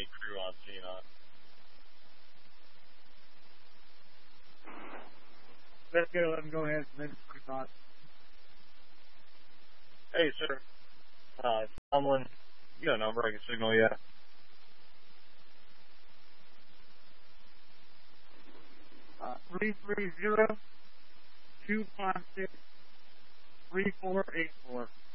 crew on scene on. Let's go. Let him go ahead. Maybe 20 knots. Hey, sir. Tomlin, you got a number I can signal you? 330-256-3484.